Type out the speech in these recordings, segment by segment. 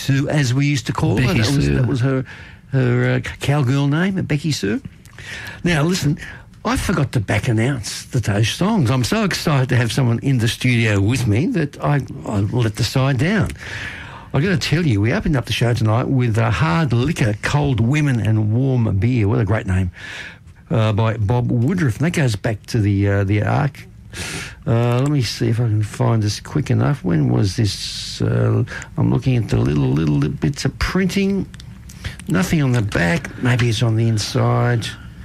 Sue, as we used to call her. Becky Sue. That was her cowgirl name, Becky Sue. Now, listen, I forgot to back announce those songs. I'm so excited to have someone in the studio with me that I let the side down. I've got to tell you, we opened up the show tonight with Hard Liquor, Cold Women and Warm Beer. What a great name. By Bob Woodruff. And that goes back to the Ark. Let me see if I can find this quick enough. When was this? I'm looking at the little bits of printing. Nothing on the back. Maybe it's on the inside.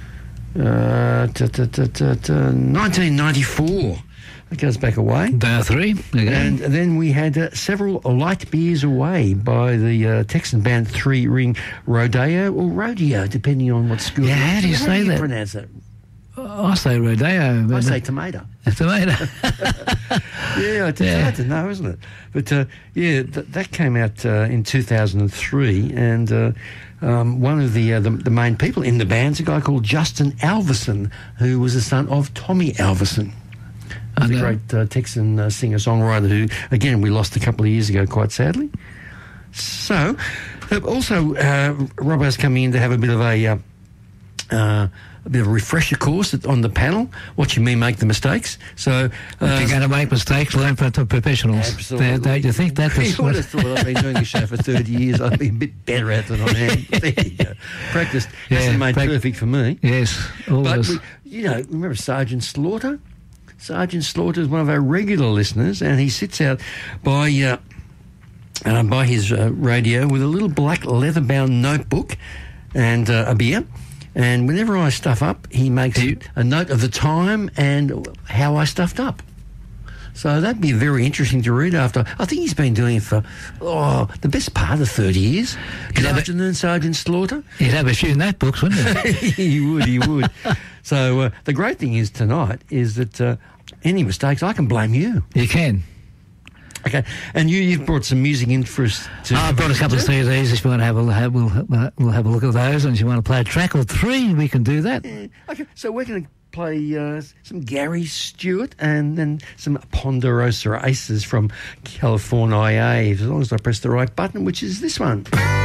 1994. That goes back away. Bar 3 again. And then we had several Light Beers Away by the Texan band Three Ring Rodeo, or Rodeo, depending on what school. Yeah, how do you say that? Pronounce that? I say Rodeo. I say tomato. Tomato. Yeah, it's hard to know, isn't it? But that came out in 2003, and one of the main people in the band's a guy called Justin Alverson, who was the son of Tommy Alverson. He's a great Texan singer-songwriter who, again, we lost a couple of years ago, quite sadly. So, also, Robbo's coming in to have a bit of a refresher course on the panel, watching me make the mistakes. So, if you're going to make mistakes, learn from the professionals. Absolutely. Don't you think that was... You would have thought I've been doing this show for 30 years. I'd be a bit better at it than I am. There you go. Practice hasn't made perfect for me. Yes, always. But, remember Sergeant Slaughter? Sergeant Slaughter is one of our regular listeners, and he sits out by his radio with a little black leather-bound notebook and a beer. And whenever I stuff up, he makes a note of the time and how I stuffed up. So that'd be very interesting to read after. I think he's been doing it for, the best part of 30 years. Good afternoon, Sergeant Slaughter. He'd have a few notebooks, wouldn't he? He would. So the great thing is tonight is that any mistakes, I can blame you. You can. Okay, and you've brought some music in for us. I've brought a couple of CDs. If you want to have we'll have a look at those, and if you want to play a track or three, we can do that. Okay, so we're going to play some Gary Stewart and then some Ponderosa Aces from California, as long as I press the right button, which is this one.